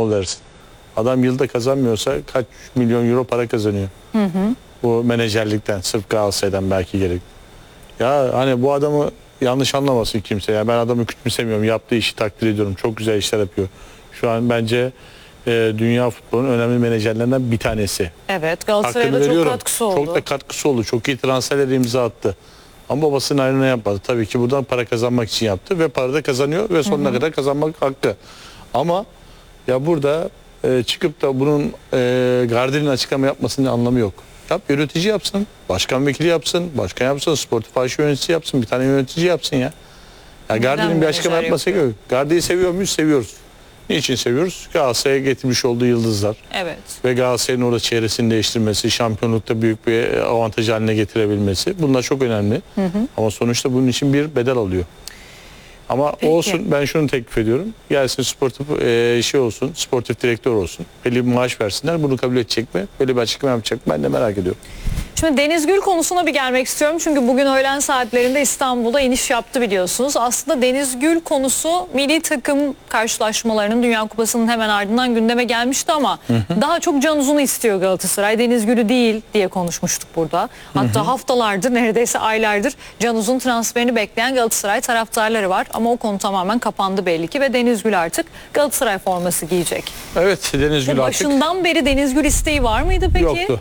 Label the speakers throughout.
Speaker 1: paracetamol versin. Adam yılda kazanmıyorsa kaç milyon euro para kazanıyor. Bu menajerlikten, sırf Galatasaray'dan belki gerek. Ya hani bu adamı yanlış anlamasın kimse. Ya ben adamı küçümsemiyorum. Yaptığı işi takdir ediyorum. Çok güzel işler yapıyor. Şu an bence dünya futbolunun önemli menajerlerinden bir tanesi.
Speaker 2: Evet, Galatasaray'a da çok katkısı oldu.
Speaker 1: Çok da katkısı oldu. Çok iyi transferleri imza attı. Ama babasının ayrına yapmadı. Tabii ki buradan para kazanmak için yaptı ve para da kazanıyor ve sonuna kadar kazanmak hakkı. Ama ya burada çıkıp da bunun Gardner'in açıklama yapmasının anlamı yok. Yap, yönetici yapsın, başkan vekili yapsın, başkan yapsın, sportif aşı yöneticisi yapsın, bir tane yönetici yapsın ya. Ya Gardner'in bir açıklama yapması gerekiyor. Gardner'i seviyor muyuz? Seviyoruz. Niçin seviyoruz? Galatasaray'a getirmiş olduğu yıldızlar.
Speaker 2: Evet. Ve
Speaker 1: Galatasaray'ın orada çevresini değiştirmesi, şampiyonlukta büyük bir avantaj haline getirebilmesi. Bunlar çok önemli. Ama sonuçta bunun için bir bedel alıyor. Ama
Speaker 2: peki,
Speaker 1: olsun, ben şunu teklif ediyorum. Gelsin sportif olsun, sportif direktör olsun. Belli bir maaş versinler. Bunu kabul edecek mi? Böyle bir açıklama yapacak mı? Ben de merak ediyorum.
Speaker 2: Şimdi Deniz Gül konusuna bir gelmek istiyorum. Çünkü bugün öğlen saatlerinde İstanbul'da iniş yaptı biliyorsunuz. Aslında Deniz Gül konusu milli takım karşılaşmalarının, Dünya Kupası'nın hemen ardından gündeme gelmişti ama daha çok Can Uzun'u istiyor Galatasaray. Deniz Gül'ü değil diye konuşmuştuk burada. Hatta haftalardır, neredeyse aylardır Can Uzun transferini bekleyen Galatasaray taraftarları var. Ama o konu tamamen kapandı belli ki ve Deniz Gül artık Galatasaray forması giyecek.
Speaker 1: Evet, Deniz Gül artık.
Speaker 2: Başından beri Deniz Gül isteği var mıydı peki?
Speaker 1: Yoktu.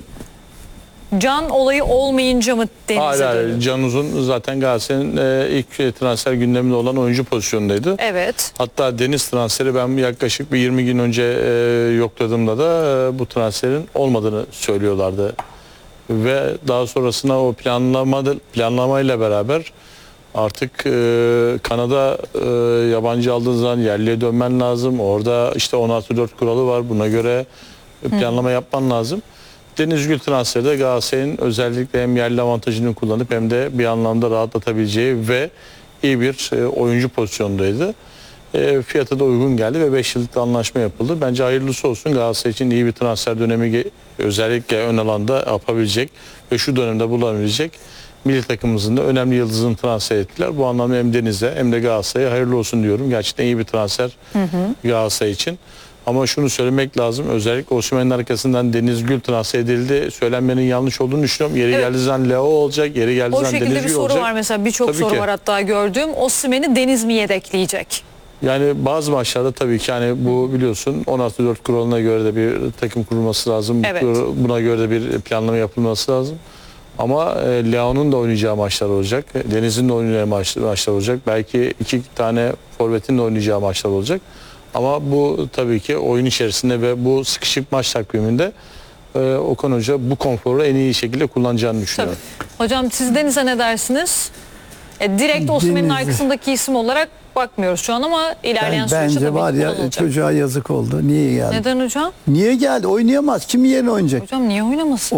Speaker 2: Can olayı olmayınca mı Deniz'e dönüyor?
Speaker 1: Can Uzun zaten Galatasaray'ın ilk transfer gündeminde olan oyuncu pozisyondaydı.
Speaker 2: Evet.
Speaker 1: Hatta Deniz transferi ben yaklaşık bir 20 gün önce yokladığımda da bu transferin olmadığını söylüyorlardı. Ve daha sonrasında o planlamayla beraber artık Kanada yabancı aldığın zaman yerliye dönmen lazım. Orada işte 16-4 kuralı var. Buna göre planlama yapman lazım. Deniz Gül transferi de Galatasaray'ın özellikle hem yerli avantajını kullanıp hem de bir anlamda rahatlatabileceği ve iyi bir oyuncu pozisyondaydı. Fiyatı da uygun geldi ve 5 yıllık anlaşma yapıldı. Bence hayırlısı olsun. Galatasaray için iyi bir transfer dönemi özellikle ön alanda yapabilecek ve şu dönemde bulabilecek milli takımımızın da önemli yıldızını transfer ettiler. Bu anlamda hem Deniz'e hem de Galatasaray'a hayırlı olsun diyorum. Gerçekten iyi bir transfer Galatasaray için. Ama şunu söylemek lazım. Özellikle Osimhen'in arkasından Deniz Gül transfer edildi. Söylenmenin yanlış olduğunu düşünüyorum. Yeri geldiği zaman Leo olacak. Yeri geldiği zaman Deniz Gül olacak. O şekilde bir soru
Speaker 2: var mesela. Birçok soru var hatta gördüğüm. Osimhen'i Deniz mi yedekleyecek?
Speaker 1: Yani bazı maçlarda tabii ki hani bu biliyorsun 16-4 kuralına göre de bir takım kurulması lazım.
Speaker 2: Evet.
Speaker 1: Buna göre de bir planlama yapılması lazım. Ama Leo'nun da oynayacağı maçlar olacak. Deniz'in de oynayacağı maçlar olacak. Belki 2 tane forvetin de oynayacağı maçlar olacak. Ama bu tabii ki oyun içerisinde ve bu sıkışık maç takviminde Okan Hoca bu konforu en iyi şekilde kullanacağını düşünüyorum.
Speaker 2: Tabii. Hocam siz Deniz'e ne dersiniz? Direkt Osimhen'in arkasındaki isim olarak bakmıyoruz şu an ama ilerleyen süreçte
Speaker 3: bence
Speaker 2: tabii
Speaker 3: var ya çocuğa yazık oldu. Niye geldi?
Speaker 2: Neden hocam?
Speaker 3: Niye geldi? Oynayamaz. Kim yerine oynayacak?
Speaker 2: Hocam niye oynamasın?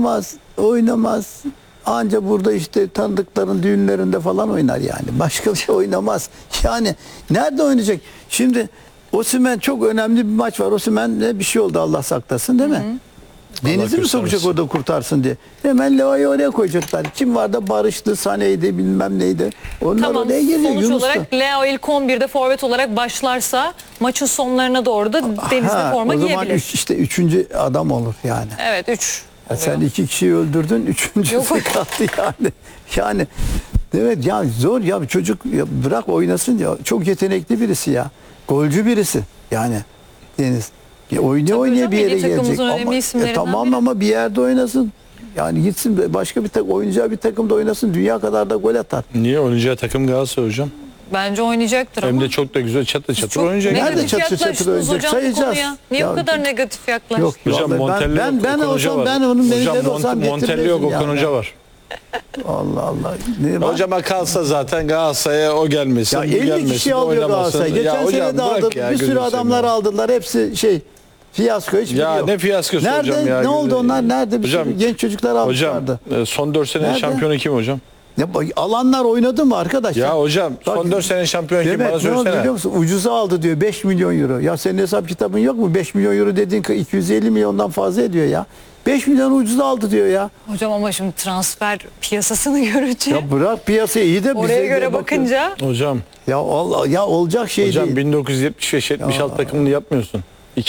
Speaker 3: Oynamaz. Anca burada işte tanıdıkların düğünlerinde falan oynar yani. Başka bir şey oynamaz. Yani nerede oynayacak? Şimdi Osimhen çok önemli bir maç var. Osimhen'e bir şey oldu Allah saklasın değil mi? Deniz'i mi sokacak orada kurtarsın diye. Hemen Leo'yu oraya koyacaklar. Kim var da Barış'tı, Sané'ydi bilmem neydi. Onlar
Speaker 2: tamam,
Speaker 3: oraya geliyor.
Speaker 2: sonuç
Speaker 3: Yunus'ta.
Speaker 2: olarak Leo ilk 11'de forvet olarak başlarsa maçın sonlarına doğru da Deniz'de forma giyebilir. O zaman
Speaker 3: işte üçüncü adam olur yani.
Speaker 2: Evet 3.
Speaker 3: Sen 2 kişiyi öldürdün, üçüncüsü kaldı yani. Yani evet ya zor ya çocuk ya bırak oynasın ya çok yetenekli birisi ya. Golcü birisi yani Deniz. Ya oynaya bir yere gelecek. Ama, tamam ama bir yerde oynasın. Yani gitsin başka bir oynayacağı bir takımda oynasın. Dünya kadar da gol atar.
Speaker 1: Niye oynayacağı takım Galatasaray hocam?
Speaker 2: Bence oynayacaktır
Speaker 1: hem
Speaker 2: ama.
Speaker 1: de çok da güzel çatır çatır oynayacak.
Speaker 3: Nerede çatır çatır oynayacak? Sayacağız.
Speaker 2: Niye bu kadar negatif yaklaştın?
Speaker 1: Yok hocam Montella
Speaker 3: ben olsam ben onun menajeri olsam
Speaker 1: Montella yok Okan Hoca var.
Speaker 3: Allah Allah. Ne var?
Speaker 1: Hocama kalsa zaten Galatasaray'a o gelmesin.
Speaker 3: Ya 50 kişi alıyor Galatasaray. Geçen sene de aldı. Bir sürü adamlar aldılar. Hepsi fiyasko hiçbir
Speaker 1: ya
Speaker 3: yok.
Speaker 1: Ne fiyaskosu
Speaker 3: nerede,
Speaker 1: hocam ya?
Speaker 3: Ne oldu onlar? Nerede?
Speaker 1: Hocam,
Speaker 3: genç çocuklar almışlardı.
Speaker 1: Hocam son 4 sene şampiyonu kim hocam?
Speaker 3: Alanlar oynadı mı arkadaşlar?
Speaker 1: Ya hocam son 4 sene şampiyon kim bana söylesene.
Speaker 3: Ne biliyor musun? Ucuza aldı diyor 5 milyon euro. Ya senin hesap kitabın yok mu? 5 milyon euro dediğin 250 milyondan fazla ediyor ya. 5 milyon ucuza aldı diyor ya.
Speaker 2: Hocam ama şimdi transfer piyasasını görünce.
Speaker 3: Ya bırak piyasayı iyi de
Speaker 2: oraya göre bakınca.
Speaker 1: Hocam.
Speaker 3: Ya olacak şey
Speaker 1: hocam,
Speaker 3: değil.
Speaker 1: Hocam 1975-76 takımını yapmıyorsun.